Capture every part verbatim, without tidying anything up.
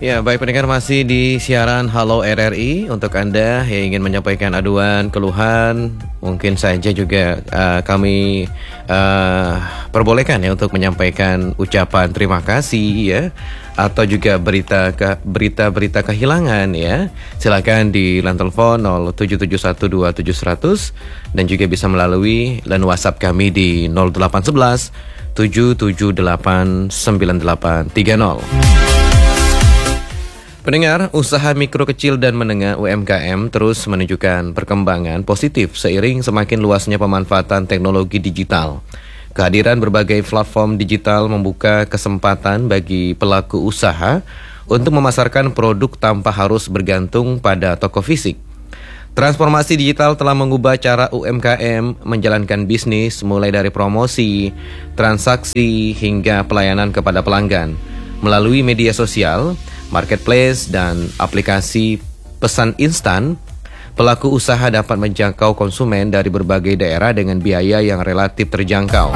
Ya, baik pendengar, masih di siaran Halo R R I. Untuk Anda yang ingin menyampaikan aduan, keluhan, mungkin saja juga uh, kami uh, perbolehkan ya untuk menyampaikan ucapan terima kasih ya, atau juga berita ke, berita-berita kehilangan ya. Silakan di line telepon nol tujuh tujuh satu dua tujuh seratus dan juga bisa melalui line WhatsApp kami di nol delapan sebelas tujuh tujuh delapan sembilan delapan tiga nol. Pendengar, usaha mikro kecil dan menengah U M K M terus menunjukkan perkembangan positif seiring semakin luasnya pemanfaatan teknologi digital. Kehadiran berbagai platform digital membuka kesempatan bagi pelaku usaha untuk memasarkan produk tanpa harus bergantung pada toko fisik. Transformasi digital telah mengubah cara U M K M menjalankan bisnis, mulai dari promosi, transaksi, hingga pelayanan kepada pelanggan. Melalui media sosial, marketplace, dan aplikasi pesan instan, pelaku usaha dapat menjangkau konsumen dari berbagai daerah dengan biaya yang relatif terjangkau.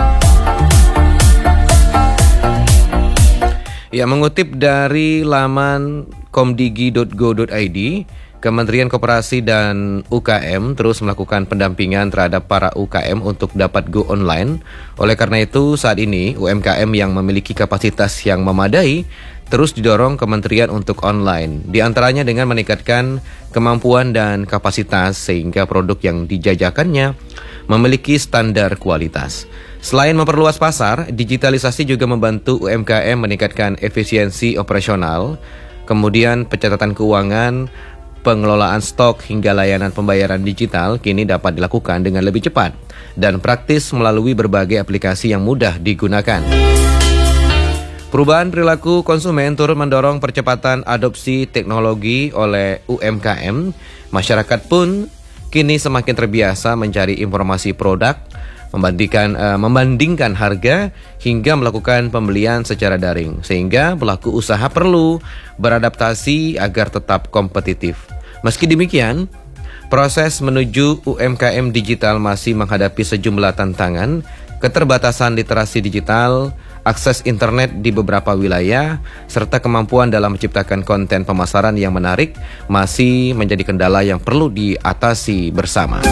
Ya, mengutip dari laman komdigi dot go dot i d, Kementerian Koperasi dan U K M terus melakukan pendampingan terhadap para U K M untuk dapat go online. Oleh karena itu, saat ini U M K M yang memiliki kapasitas yang memadai terus didorong kementerian untuk online, di antaranya dengan meningkatkan kemampuan dan kapasitas sehingga produk yang dijajakannya memiliki standar kualitas. Selain memperluas pasar, digitalisasi juga membantu U M K M meningkatkan efisiensi operasional, kemudian pencatatan keuangan, pengelolaan stok hingga layanan pembayaran digital kini dapat dilakukan dengan lebih cepat dan praktis melalui berbagai aplikasi yang mudah digunakan. Perubahan perilaku konsumen turut mendorong percepatan adopsi teknologi oleh U M K M. Masyarakat pun kini semakin terbiasa mencari informasi produk, membandingkan uh, membandingkan harga hingga melakukan pembelian secara daring, sehingga pelaku usaha perlu beradaptasi agar tetap kompetitif. Meski demikian, proses menuju U M K M digital masih menghadapi sejumlah tantangan, keterbatasan literasi digital, akses internet di beberapa wilayah, serta kemampuan dalam menciptakan konten pemasaran yang menarik masih menjadi kendala yang perlu diatasi bersama.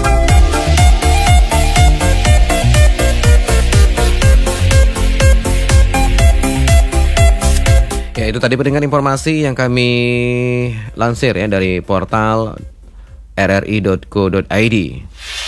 Ya, itu tadi pendengar informasi yang kami lansir ya dari portal r r i dot co dot i d.